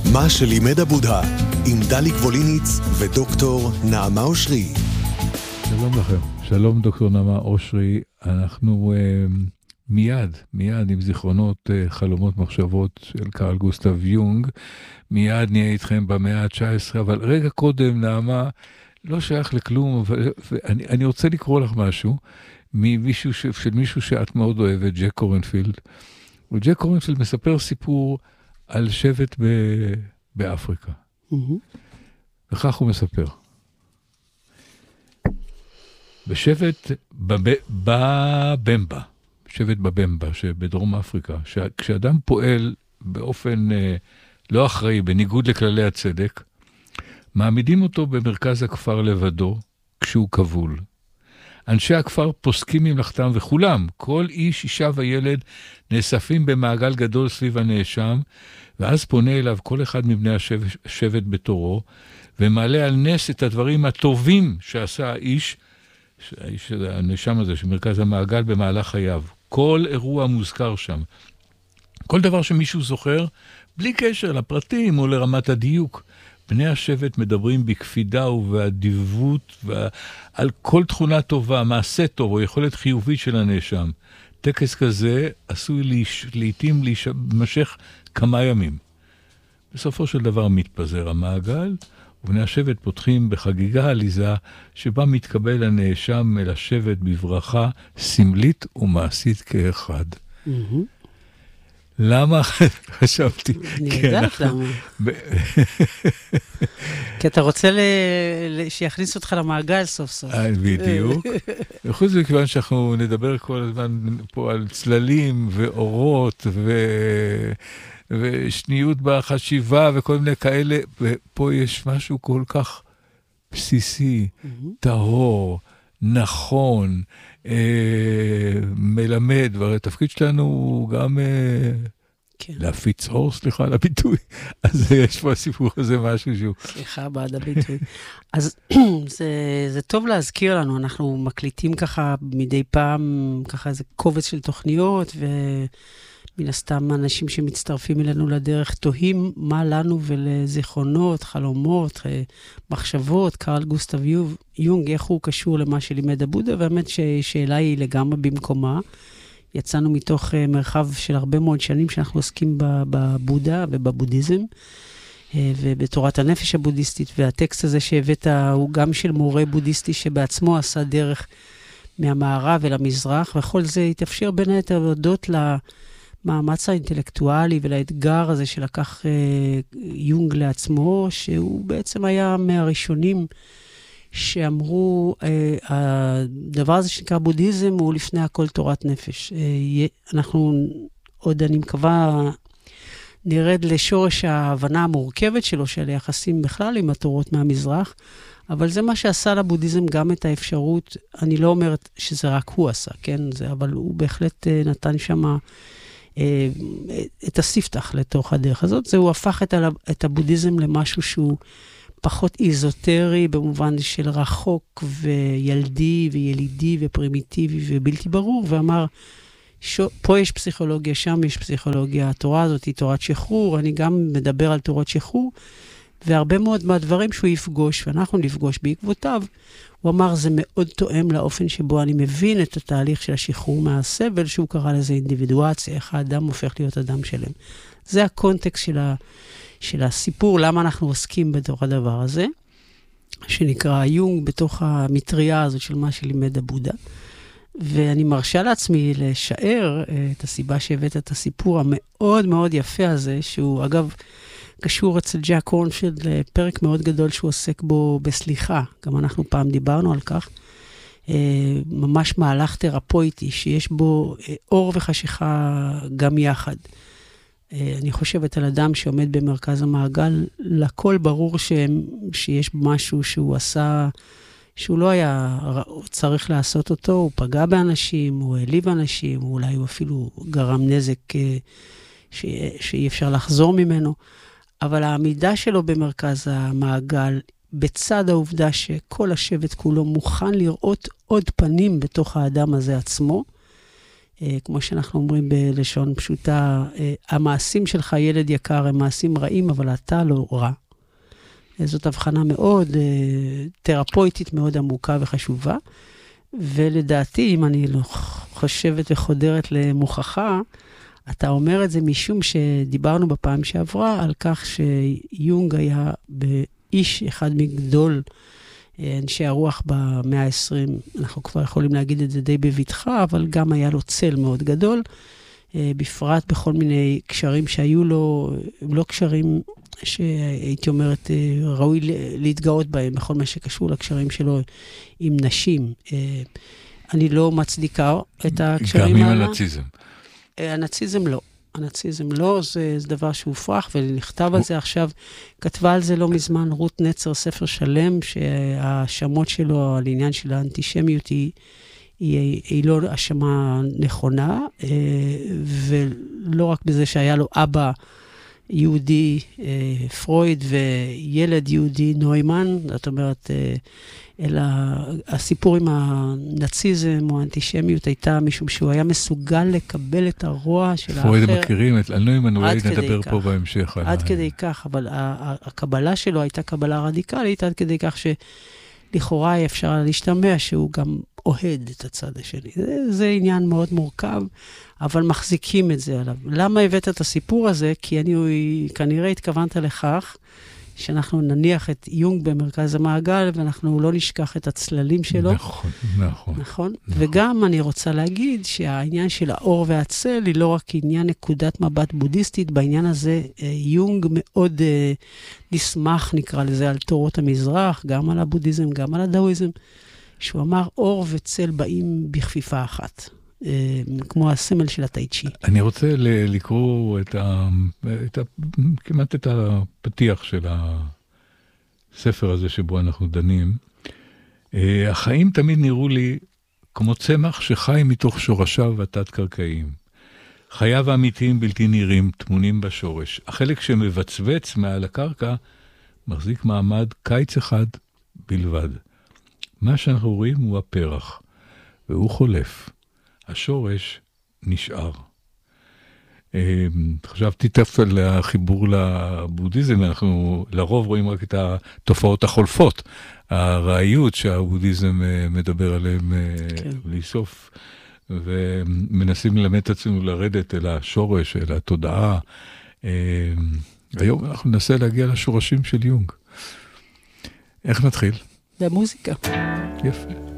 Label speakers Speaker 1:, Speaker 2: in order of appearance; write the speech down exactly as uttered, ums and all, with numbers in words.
Speaker 1: מה שלימד הבודה, עם דליק ווליניץ ודוקטור נעמה אושרי.
Speaker 2: שלום לכם, שלום דוקטור נעמה אושרי. אנחנו uh, מיד, מיד עם זיכרונות, uh, חלומות, מחשבות של קרל גוסטב יונג, מיד נהיה איתכם במאה ה-תשע עשרה, אבל רגע קודם, נעמה, לא שייך לכלום, אבל, ואני, אני רוצה לקרוא לך משהו, ממישהו ש, של מישהו שאת מאוד אוהבת, ג'ק קורנפילד. וג'ק קורנפילד מספר סיפור על שבט ב, באפריקה. Mm-hmm. וכך הוא מספר. בשבט בבמבה, שבט בבמבה, שבדרום אפריקה, כשאדם פועל באופן אה, לא אחראי, בניגוד לכללי הצדק, מעמידים אותו במרכז הכפר לבדו, כשהוא כבול. אנשי הכפר פוסקים ממלאכתם, וכולם, כל איש, אישה וילד, נאספים במעגל גדול סביב הנאשם, ואז פונה אליו כל אחד מבני השבט בתורו, ומעלה על נס את הדברים הטובים שעשה האיש, האיש הנאשם הזה, שמרכז המעגל במהלך חייו. כל אירוע מוזכר שם. כל דבר שמישהו זוכר, בלי קשר לפרטים או לרמת הדיוק. בני השבט מדברים בקפידה ובאדיבות ועל כל תכונה טובה, מעשה טוב או יכולת חיובית של הנאשם. טקס כזה עשוי להיש... לעתים להימשך כמה ימים. בסופו של דבר מתפזר המעגל, ובני השבט פותחים בחגיגה עליזה, שבה מתקבל הנאשם אל השבט בברכה סמלית ומעשית כאחד. Mm-hmm. למה? חשבתי.
Speaker 3: אני יודעת למה. כי אתה רוצה שיכניס אותך למעגל סוף סוף.
Speaker 2: בדיוק. וחוץ מכיוון שאנחנו נדבר כל הזמן פה על צללים ואורות ושניות בחשיבה וכל מיני כאלה, ופה יש משהו כל כך בסיסי, טהור, נכון, אה, מלמד, והתפקיד שלנו הוא גם אה, כן. להפיץ אור, סליחה על הביטוי. אז יש פה הסיפור הזה משהו שהוא...
Speaker 3: סליחה בעד הביטוי. אז זה, זה טוב להזכיר לנו, אנחנו מקליטים ככה מדי פעם, ככה איזה קובץ של תוכניות, ומן הסתם אנשים שמצטרפים אלינו לדרך תוהים מה לנו ולזיכרונות, חלומות, מחשבות, קרל גוסטב יונג, איך הוא קשור למה שלימד הבודה, והאמת ששאלה היא לגמרי במקומה. יצאנו מתוך מרחב של הרבה מאוד שנים שאנחנו עוסקים בבודה ובבודהיזם, ובתורת הנפש הבודהיסטית, והטקסט הזה שהבאת הוא גם של מורה בודהיסטי שבעצמו עשה דרך מהמערב אל המזרח, וכל זה התאפשר בין היתר הודות למאמץ האינטלקטואלי ולאתגר הזה שלקח יונג לעצמו, שהוא בעצם היה מהראשונים שאמרו, הדבר הזה שנקרא בודהיזם הוא לפני הכל תורת נפש. אנחנו עוד, אני מקווה, נרד לשורש ההבנה המורכבת שלו, של היחסים בכלל עם התורות מהמזרח, אבל זה מה שעשה לבודהיזם גם את האפשרות, אני לא אומרת שזה רק הוא עשה, כן? זה, אבל הוא בהחלט נתן שם את הספתח לתוך הדרך הזאת. זה הוא הפך את, את הבודהיזם למשהו שהוא פחות איזוטרי, במובן של רחוק וילדי וילידי ופרימיטיבי ובלתי ברור, ואמר, שו, פה יש פסיכולוגיה, שם יש פסיכולוגיה, התורה הזאת היא תורת שחרור, אני גם מדבר על תורת שחרור, והרבה מאוד מהדברים שהוא יפגוש, ואנחנו נפגוש בעקבותיו, הוא אמר, זה מאוד תואם לאופן שבו אני מבין את התהליך של השחרור מהסבל, שהוא קרא לזה אינדיבידואציה, איך האדם הופך להיות אדם שלם. זה הקונטקסט של ה... של הסיפור, למה אנחנו עוסקים בתוך הדבר הזה, שנקרא יונג, בתוך המטריה הזאת של מה שלימד הבודה. ואני מרשה לעצמי לשער את הסיבה שהבאת את הסיפור המאוד מאוד יפה הזה, שהוא אגב קשור אצל ג'ק קורנפילד לפרק מאוד גדול שהוא עוסק בו בסליחה. גם אנחנו פעם דיברנו על כך. ממש מהלך תרפויטי, שיש בו אור וחשיכה גם יחד. אני חושבת על אדם שעומד במרכז המעגל, לכל ברור ש... שיש משהו שהוא עשה, שהוא לא היה צריך לעשות אותו, הוא פגע באנשים, הוא העליב אנשים, אולי הוא אפילו גרם נזק ש... שאי אפשר לחזור ממנו, אבל העמידה שלו במרכז המעגל, בצד העובדה שכל השבט כולו מוכן לראות עוד פנים בתוך האדם הזה עצמו, כמו שאנחנו אומרים בלשון פשוטה, המעשים שלך, ילד יקר, הם מעשים רעים, אבל אתה לא רע. זאת הבחנה מאוד תרפויטית, מאוד עמוקה וחשובה. ולדעתי, אם אני לא חושבת וחודרת למוכחה, אתה אומר את זה משום שדיברנו בפעם שעברה על כך שיונג היה באיש אחד מגדול אנשי הרוח במאה ה-עשרים, אנחנו כבר יכולים להגיד את זה די בבטחה, אבל גם היה לו צל מאוד גדול, בפרט בכל מיני קשרים שהיו לו, הם לא קשרים שהייתי אומרת, ראוי להתגאות בהם, בכל מה שקשור לקשרים שלו עם נשים. אני לא מצדיקה את הקשרים
Speaker 2: האלה. גם
Speaker 3: האלה.
Speaker 2: עם הנאציזם.
Speaker 3: הנאציזם לא. הנאציזם לא, זה, זה דבר שהוא הופרך, ונכתב על זה עכשיו, כתבה על זה לא מזמן רות נצר, ספר שלם, שההאשמות שלו על עניין של האנטישמיות היא, היא, היא לא האשמה נכונה, ולא רק בזה שהיה לו אבא יהודי, פרויד, וילד יהודי, נוימן, זאת אומרת, אלא הסיפור עם הנאציזם או האנטישמיות הייתה משום שהוא היה מסוגל לקבל את הרוע של האחר.
Speaker 2: פרויד מכירים, את נוימן אולי נדבר פה בהמשך.
Speaker 3: עד כדי כך, אבל הקבלה שלו הייתה קבלה רדיקלית, עד כדי כך שלכאורה אפשר להשתמע שהוא גם אוהד את הצד השני. זה, זה עניין מאוד מורכב, אבל מחזיקים את זה עליו. למה הבאת את הסיפור הזה? כי אני כנראה התכוונת לכך, שאנחנו נניח את יונג במרכז המעגל, ואנחנו לא נשכח את הצללים שלו.
Speaker 2: נכון, נכון.
Speaker 3: נכון? וגם אני רוצה להגיד שהעניין של האור והצל היא לא רק עניין נקודת מבט בודהיסטית, בעניין הזה יונג מאוד נשמח, נקרא לזה, על תורות המזרח, גם על הבודהיזם, גם על הדאואיזם, שהוא אמר, אור וצל באים בכפיפה אחת. כמו הסמל של הטאי-צ'י.
Speaker 2: אני רוצה לקרוא את ה, את ה, כמעט את הפתיח של הספר הזה שבו אנחנו דנים. החיים תמיד נראו לי כמו צמח שחי מתוך שורשיו התת-קרקעיים. חייו האמיתיים בלתי נראים, טמונים בשורש. החלק שמבצבץ מעל הקרקע מחזיק מעמד קיץ אחד בלבד. מה שאנחנו רואים הוא הפרח, והוא חולף. השורש נשאר. חשבתי תפס על החיבור לבודהיזם, אנחנו לרוב רואים רק את התופעות החולפות, הרעיות שהבודהיזם מדבר עליהם בלי סוף, ומנסים ללמד את עצמנו לרדת אל השורש, אל התודעה. היום אנחנו ננסה להגיע לשורשים של יונג. איך נתחיל?
Speaker 3: במוזיקה.
Speaker 2: יפה.